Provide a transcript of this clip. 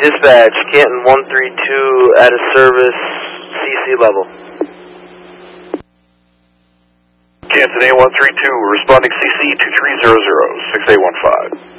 Dispatch, Canton 132 at a service, CC level. Canton A132, responding CC 2300, 6815.